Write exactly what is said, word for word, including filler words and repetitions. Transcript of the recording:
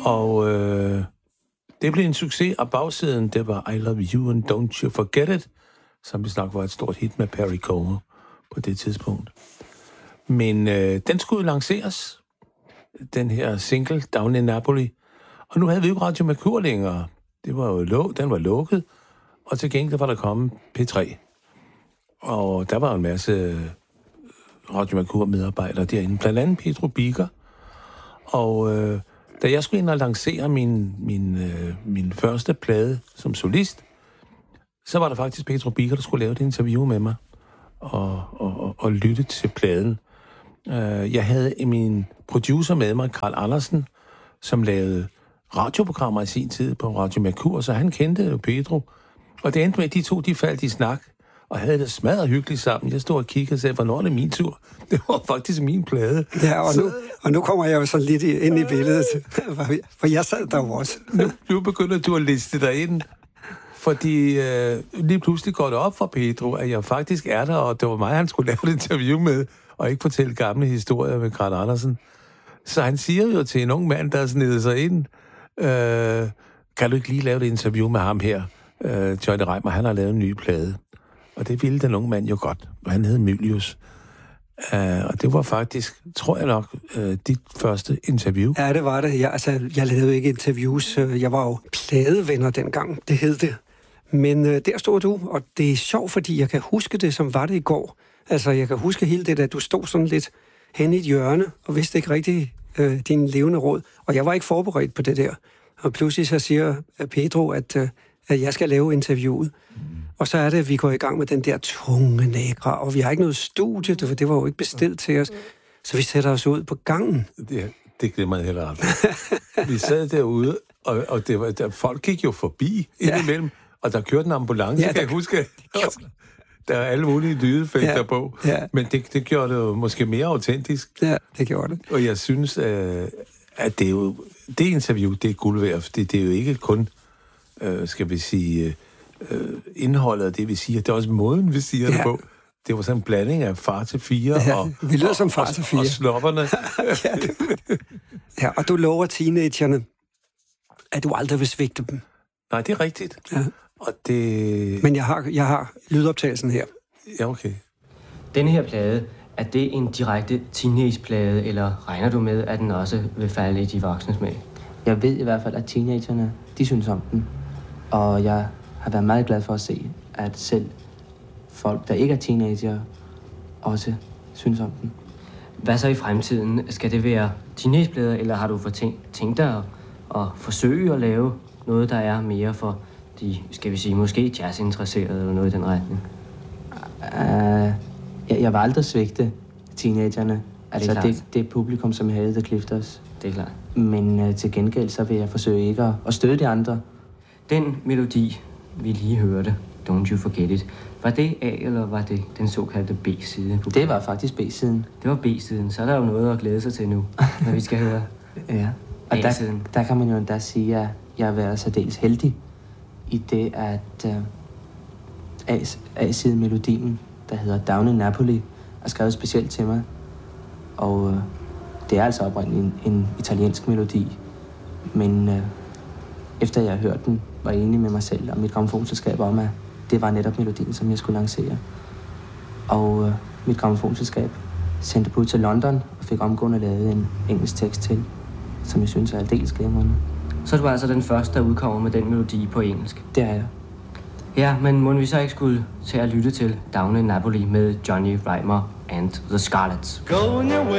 Og øh, det blev en succes, og bagsiden, det var I Love You and Don't You Forget It, som vi nok var et stort hit med Perry Como på det tidspunkt. Men øh, den skulle lanceres, den her single, Down in Napoli. Og nu havde vi jo Radio Mercur længere. Det var jo lå, den var lukket, og til gengæld var der kommet P tre. Og der var en masse Radio Mercur-medarbejdere derinde, blandt andet Pedro Biker. Og øh, da jeg skulle ind og lancere min, min, øh, min første plade som solist, så var der faktisk Pedro Biker, der skulle lave et interview med mig og, og, og, og lytte til pladen. Uh, jeg havde min producer med mig, Carl Andersen, som lavede radioprogrammer i sin tid på Radio Mercur, så han kendte jo Pedro. Og det endte med, at de to, de faldt i snak, og havde det smadret hyggeligt sammen. Jeg stod og kiggede og sagde, hvornår er det min tur? Det var faktisk min plade. Ja, og, så, nu, og nu kommer jeg jo så lidt ind i billedet, for jeg sad der jo også. Nu, nu begynder du at liste dig ind, fordi øh, lige pludselig går det op for Pedro, at jeg faktisk er der, og det var mig, han skulle lave et interview med, og ikke fortælle gamle historier med Carl Andersen. Så han siger jo til en ung mand, der snedet sig ind, øh, kan du ikke lige lave et interview med ham her? Øh, Johnny Reimer, han har lavet en ny plade. Og det ville den unge mand jo godt. Og han hed Mylius. Uh, og det var faktisk, tror jeg nok, uh, dit første interview. Ja, det var det. Jeg, altså, jeg lavede ikke interviews. Jeg var jo pladevenner dengang, det hed det. Men uh, der stod du, og det er sjovt, fordi jeg kan huske det, som var det i går. Altså, jeg kan huske hele det, at du stod sådan lidt hen i et hjørne, og vidste ikke rigtig uh, din levende råd. Og jeg var ikke forberedt på det der. Og pludselig så siger Pedro, at, uh, at jeg skal lave interviewet. Mm. Og så er det, at vi går i gang med den der tunge nægra, og vi har ikke noget studie, for det var jo ikke bestilt til os. Så vi sætter os ud på gangen. Det, det glemmer jeg heller aldrig. Vi sad derude, og, og det var, der, folk gik jo forbi ja. indimellem, og der kørte en ambulance, ja, der, kan jeg huske. Der er alle mulige lydeffekter ja. på. Ja. Men det, det gjorde det jo måske mere autentisk. Ja, det gjorde det. Og jeg synes, at det er jo, det interview, det er guld værd, for det, det er jo ikke kun, skal vi sige, Øh, indholdet af det, vi siger. Det er også måden, vi siger ja. det på. Det var sådan en blanding af far til fire ja, og, vi lyder som far til fire. Og slopperne. ja, det, ja, og du lover teenagerne, at du aldrig vil svigte dem. Nej, det er rigtigt. Ja. Og det... Men jeg har, jeg har lydoptagelsen her. Ja, okay. Denne her plade, er det en direkte teenageplade, eller regner du med, at den også vil falde i de voksnes smag? Jeg ved i hvert fald, at teenagerne, de synes om den. Og jeg har været meget glad for at se, at selv folk, der ikke er teenager, også synes om den. Hvad så i fremtiden? Skal det være teenageplader, eller har du tænkt, tænkt dig at, at forsøge at lave noget, der er mere for de, skal vi sige, måske jazzinteresserede eller noget i den retning? Uh, jeg, jeg var aldrig svigte teenagerne. Altså det, det, det publikum, som jeg havde, The Clifters. Det er klart. Men uh, til gengæld, så vil jeg forsøge ikke at, at støtte de andre. Den melodi, vi lige hørte, Don't You Forget It, var det A, eller var det den såkaldte B-side? Det var faktisk B-siden. Det var B-siden, så er der jo noget at glæde sig til nu, når vi skal høre ja. Og der, der kan man jo endda sige, at jeg har været særdeles heldig i det, at uh, A-siden melodien, der hedder Down in Napoli, er skrevet specielt til mig. Og uh, det er altså oprindeligt en, en italiensk melodi, men uh, efter jeg har hørt den, var jeg enig med mig selv og mit grammofonselskab om, at det var netop melodien, som jeg skulle lancere. Og uh, mit grammofonselskab sendte på ud til London og fik omgående lavet en engelsk tekst til, som jeg synes er aldeles glimrende. Så er du altså den første, der udkommer med den melodi på engelsk? Det er jeg. Ja, men må vi så ikke skulle til at lytte til Down in Napoli med Johnny Reimer and the Scarlets?